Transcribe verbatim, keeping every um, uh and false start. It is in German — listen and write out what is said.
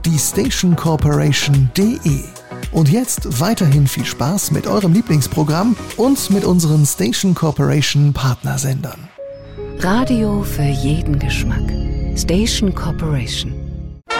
die station corporation punkt de. Und jetzt weiterhin viel Spaß mit eurem Lieblingsprogramm und mit unseren Station Corporation Partnersendern. Radio für jeden Geschmack. Station Corporation.